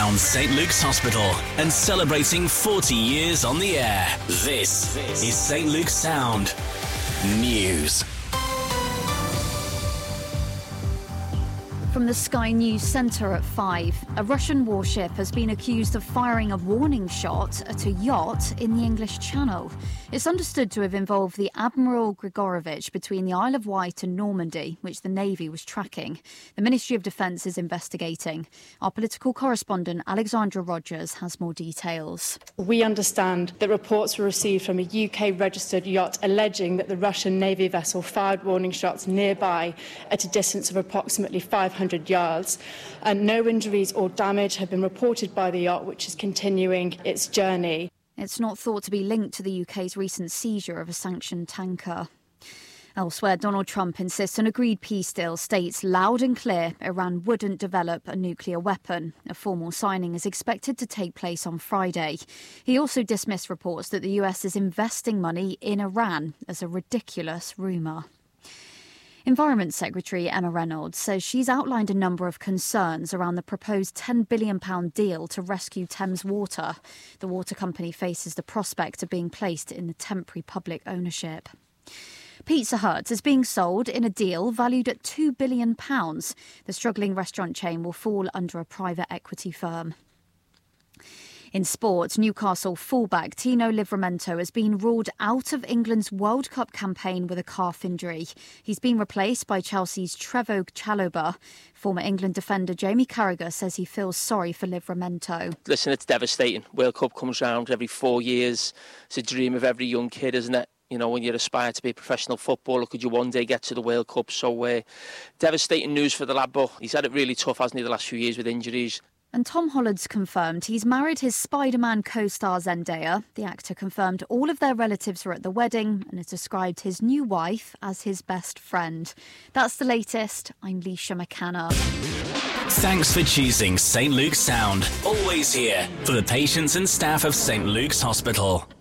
Sound St Luke's Hospital and celebrating 40 years on the air. This is St Luke's Sound News. From the Sky News Centre at 5, a Russian warship has been accused of firing a warning shot at a yacht in the English Channel. It's understood to have involved the Admiral Grigorovich between the Isle of Wight and Normandy, which the Navy was tracking. The Ministry of Defence is investigating. Our political correspondent Alexandra Rogers has more details. We understand that reports were received from a UK-registered yacht alleging that the Russian Navy vessel fired warning shots nearby at a distance of approximately 500 yards, and no injuries or damage have been reported by the yacht, which is continuing its journey. It's not thought to be linked to the UK's recent seizure of a sanctioned tanker. Elsewhere, Donald Trump insists an agreed peace deal states loud and clear Iran wouldn't develop a nuclear weapon. A formal signing is expected to take place on Friday. He also dismissed reports that the US is investing money in Iran as a ridiculous rumour. Environment Secretary Emma Reynolds says she's outlined a number of concerns around the proposed £10 billion deal to rescue Thames Water. The water company faces the prospect of being placed in the temporary public ownership. Pizza Hut is being sold in a deal valued at £2 billion. The struggling restaurant chain will fall under a private equity firm. In sport, Newcastle fullback Tino Livramento has been ruled out of England's World Cup campaign with a calf injury. He's been replaced by Chelsea's Trevoh Chalobah. Former England defender Jamie Carragher says he feels sorry for Livramento. Listen, it's devastating. World Cup comes round every 4 years. It's a dream of every young kid, isn't it? You know, when you aspire to be a professional footballer, could you one day get to the World Cup? So devastating news for the lad, but he's had it really tough, hasn't he, the last few years with injuries. And Tom Holland's confirmed he's married his Spider-Man co-star Zendaya. The actor confirmed all of their relatives were at the wedding and has described his new wife as his best friend. That's the latest. I'm Leisha McCanna. Thanks for choosing St Luke's Sound. Always here for the patients and staff of St Luke's Hospital.